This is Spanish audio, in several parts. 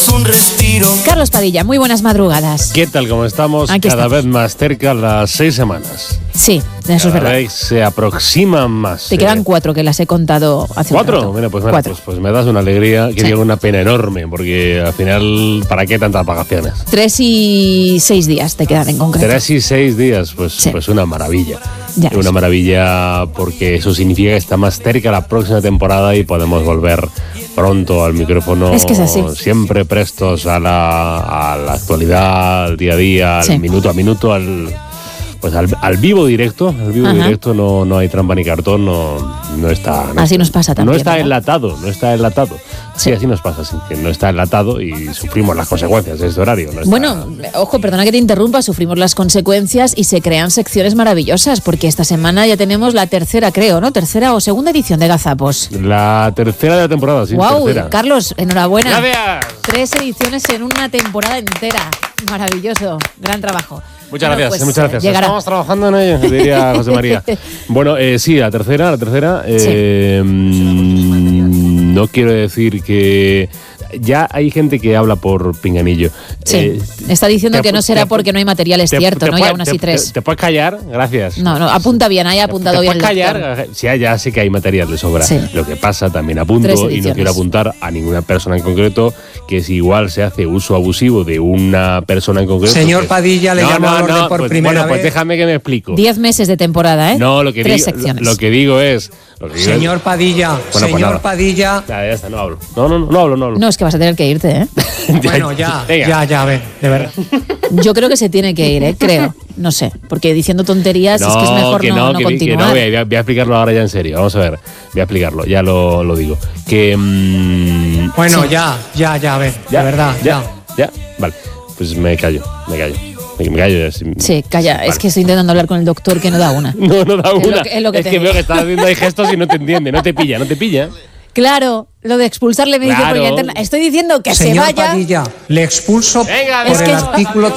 es un respiro. Carlos Padilla, muy buenas madrugadas. ¿Qué tal? ¿Cómo estamos? Aquí Cada estamos. vez más cerca las 6 semanas. Sí, eso es Cada verdad. vez se aproximan más. Te quedan 4 que las he contado hace un rato. ¿4? Mira, 4. pues me das una alegría, que Sí. digo una pena enorme, porque al final, ¿para qué tantas vacaciones? 3 y 6 días te quedan en concreto. 3 y 6 días, pues, Sí. pues una maravilla. Ya Una ves. maravilla porque eso significa que está más cerca la próxima temporada y podemos volver pronto al micrófono. Es que es así. Siempre prestos a la actualidad, al día a día, Sí. al minuto a minuto, al vivo directo. Al vivo Ajá. directo no hay trampa ni cartón, no está. No Así está- nos pasa también, No está ¿verdad? enlatado. Sí, Sí. así nos pasa, sí, que no está enlatado y sufrimos las consecuencias de este horario. No está- Bueno, ojo, perdona que te interrumpa, sufrimos las consecuencias y se crean secciones maravillosas, porque esta semana ya tenemos la tercera, creo, ¿no? Tercera o segunda edición de Gazapos. La tercera de la temporada, sí. ¡Wow! Tercera. Carlos, enhorabuena. Gracias. 3 ediciones en una temporada entera. Maravilloso. Gran trabajo. Muchas Bueno, gracias, pues, muchas gracias. Llegará. Estamos trabajando en ello, diría José María. Bueno, sí, la tercera. No quiero decir que ya hay gente que habla por pinganillo. Sí, está diciendo que no será porque no hay material, es cierto, ¿no? Y aún así 3. ¿Te puedes callar? Gracias. No, apunta bien, haya apuntado ¿Te bien. puedes el doctor. callar? Sí, ya sé que hay material de sobra. Sí. Lo que pasa, también 3 apunto, y no ediciones. quiero apuntar a ninguna persona en concreto, que si igual se hace uso abusivo de una persona en concreto. Señor pues- Padilla, le llamo al orden por primera Bueno, pues vez. déjame que me explico. 10 meses de temporada, ¿eh? No, lo que 3 digo, secciones. lo que digo es. Señor Padilla, Bueno, pues señor nada. Padilla. Ya está, no hablo. No hablo. No, es que vas a tener que irte, ¿eh? Bueno, ya, Venga. a ver, de verdad. Yo creo que se tiene que ir, ¿eh? Creo. No sé, porque diciendo tonterías es que es mejor no continuar. voy a explicarlo ahora ya en serio. Vamos a ver, voy a explicarlo, ya lo digo. Que. Bueno, Sí. ya, a ver, de verdad, ya. Vale, pues me callo. Me callo ya. Sí, calla, Vale. es que estoy intentando hablar con el doctor que no da una. No da Es lo una. que- es lo que te que veo digo. que estás haciendo ahí gestos y no te entiende, no te pilla. Claro, lo de expulsarle me dice por Claro. vía interna. Estoy diciendo que se Señor vaya. Padilla, le expulso Venga, por es el que- artículo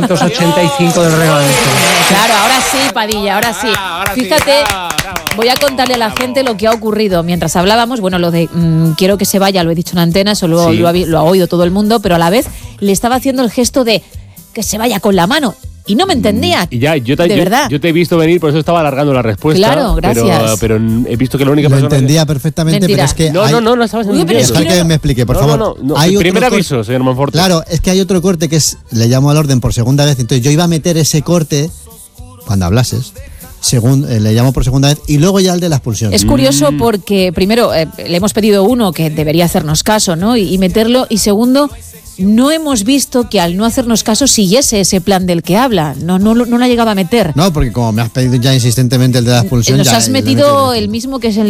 385 del reglamento. Claro, ahora sí, Padilla, ahora sí. Ahora sí, Fíjate, bravo. voy a contarle a la gente lo que ha ocurrido. Mientras hablábamos, bueno, lo de quiero que se vaya, lo he dicho en antena, eso Sí. lo ha oído todo el mundo, pero a la vez le estaba haciendo el gesto de que se vaya con la mano. Y no me entendía. Y ya, de verdad. yo te he visto venir, por eso estaba alargando la respuesta. Claro, gracias. Pero he visto que la única Lo persona. entendía perfectamente, Mentira. pero es que No, hay- no estabas Uy, pero es entendiendo. Dejar que me explique, por favor. No. Hay Primer otro aviso, señor Monforte. Claro, es que hay otro corte que es, le llamo al orden por segunda vez, entonces yo iba a meter ese corte cuando hablases, le llamo por segunda vez, y luego ya el de la expulsión. Es curioso porque, primero, le hemos pedido uno que debería hacernos caso, ¿no? Y meterlo. Y segundo, no hemos visto que al no hacernos caso siguiese ese plan del que habla. No lo ha llegado a meter. No, porque como me has pedido ya insistentemente el de la expulsión, Nos ya has le metido meto el mismo que es el